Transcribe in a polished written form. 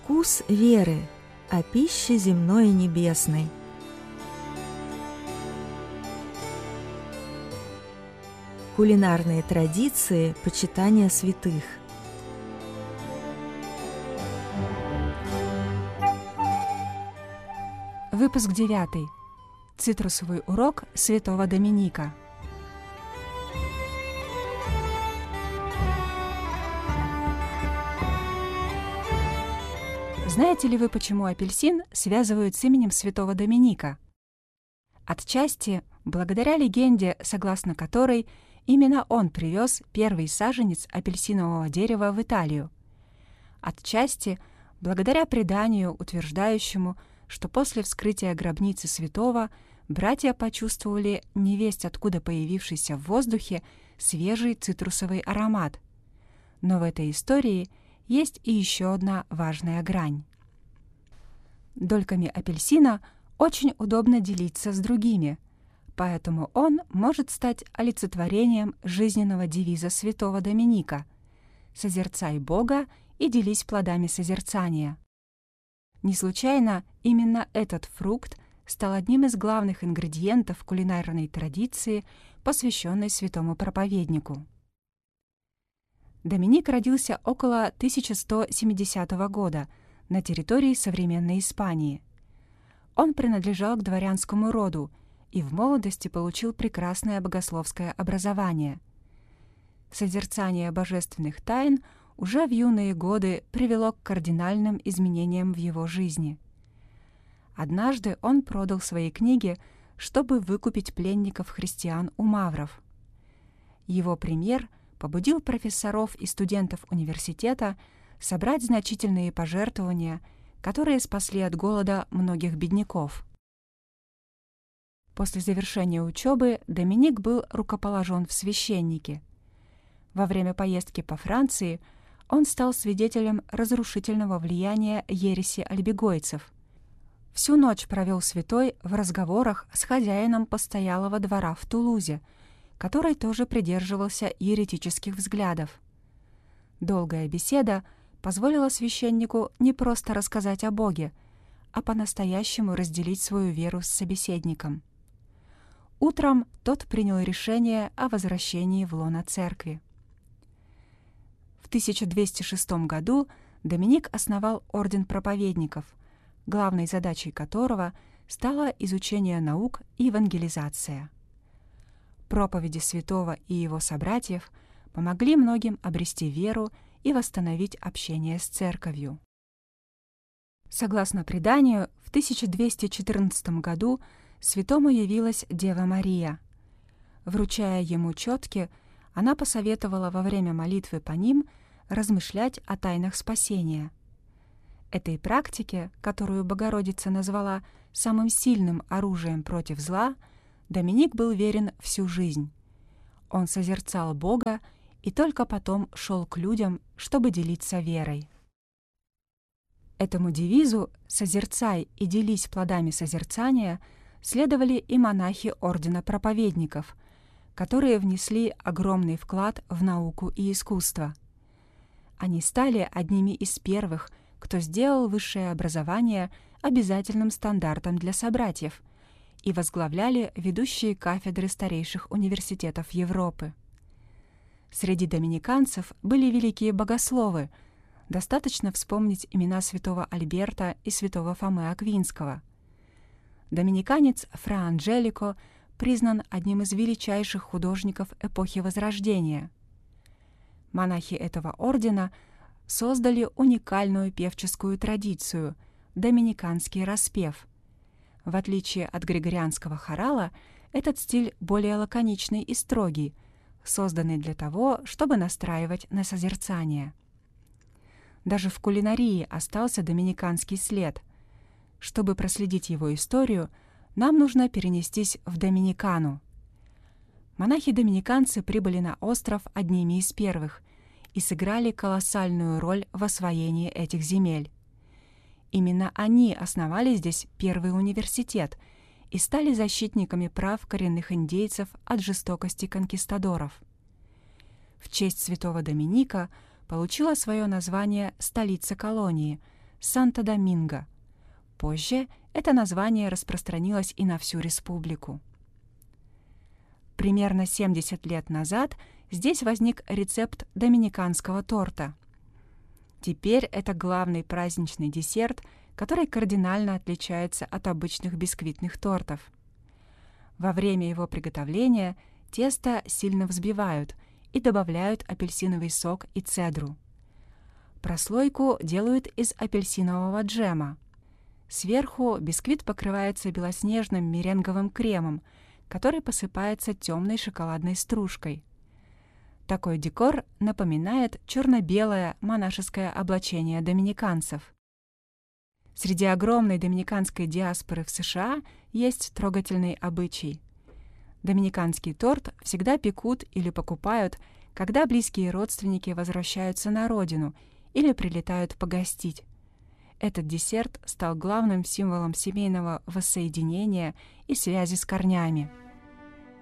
Вкус веры о пище земной и небесной. Кулинарные традиции почитания святых. Выпуск 9. Цитрусовый урок святого Доминика. Знаете ли вы, почему апельсин связывают с именем святого Доминика? Отчасти благодаря легенде, согласно которой именно он привез первый саженец апельсинового дерева в Италию. Отчасти благодаря преданию, утверждающему, что после вскрытия гробницы святого братья почувствовали невесть откуда появившийся в воздухе свежий цитрусовый аромат. Но в этой истории есть и еще одна важная грань. Дольками апельсина очень удобно делиться с другими, поэтому он может стать олицетворением жизненного девиза святого Доминика «Созерцай Бога и делись плодами созерцания». Не случайно именно этот фрукт стал одним из главных ингредиентов кулинарной традиции, посвященной святому проповеднику. Доминик родился около 1170 года на территории современной Испании. Он принадлежал к дворянскому роду и в молодости получил прекрасное богословское образование. Созерцание божественных тайн уже в юные годы привело к кардинальным изменениям в его жизни. Однажды он продал свои книги, чтобы выкупить пленников-христиан у мавров. Его пример побудил профессоров и студентов университета собрать значительные пожертвования, которые спасли от голода многих бедняков. После завершения учебы Доминик был рукоположен в священники. Во время поездки по Франции он стал свидетелем разрушительного влияния ереси альбегойцев. Всю ночь провел святой в разговорах с хозяином постоялого двора в Тулузе, который тоже придерживался еретических взглядов. Долгая беседа позволила священнику не просто рассказать о Боге, а по-настоящему разделить свою веру с собеседником. Утром тот принял решение о возвращении в лоно церкви. В 1206 году Доминик основал орден проповедников, главной задачей которого стало изучение наук и евангелизация. Проповеди святого и его собратьев помогли многим обрести веру и восстановить общение с церковью. Согласно преданию, в 1214 году святому явилась Дева Мария. Вручая ему четки, она посоветовала во время молитвы по ним размышлять о тайнах спасения. Этой практике, которую Богородица назвала самым сильным оружием против зла, Доминик был верен всю жизнь. Он созерцал Бога и только потом шел к людям, чтобы делиться верой. Этому девизу «Созерцай и делись плодами созерцания» следовали и монахи Ордена Проповедников, которые внесли огромный вклад в науку и искусство. Они стали одними из первых, кто сделал высшее образование обязательным стандартом для собратьев, и возглавляли ведущие кафедры старейших университетов Европы. Среди доминиканцев были великие богословы. Достаточно вспомнить имена святого Альберта и святого Фомы Аквинского. Доминиканец Фра Анджелико признан одним из величайших художников эпохи Возрождения. Монахи этого ордена создали уникальную певческую традицию — доминиканский распев. В отличие от григорианского хорала, этот стиль более лаконичный и строгий, созданный для того, чтобы настраивать на созерцание. Даже в кулинарии остался доминиканский след. Чтобы проследить его историю, нам нужно перенестись в Доминикану. Монахи-доминиканцы прибыли на остров одними из первых и сыграли колоссальную роль в освоении этих земель. Именно они основали здесь первый университет и стали защитниками прав коренных индейцев от жестокости конкистадоров. В честь святого Доминика получила свое название столица колонии, Санто-Доминго. Позже это название распространилось и на всю республику. Примерно 70 лет назад здесь возник рецепт доминиканского торта. Теперь это главный праздничный десерт, который кардинально отличается от обычных бисквитных тортов. Во время его приготовления тесто сильно взбивают и добавляют апельсиновый сок и цедру. Прослойку делают из апельсинового джема. Сверху бисквит покрывается белоснежным меренговым кремом, который посыпается темной шоколадной стружкой. Такой декор напоминает черно-белое монашеское облачение доминиканцев. Среди огромной доминиканской диаспоры в США есть трогательный обычай. Доминиканский торт всегда пекут или покупают, когда близкие родственники возвращаются на родину или прилетают погостить. Этот десерт стал главным символом семейного воссоединения и связи с корнями.